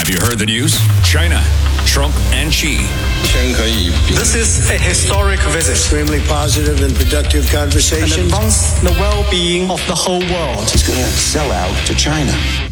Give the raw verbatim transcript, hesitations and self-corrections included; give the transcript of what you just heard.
Have you heard the news? China, Trump and Xi. This is a historic visit. Extremely positive and productive conversation. And advance the well-being of the whole world. It's going to sell out to China.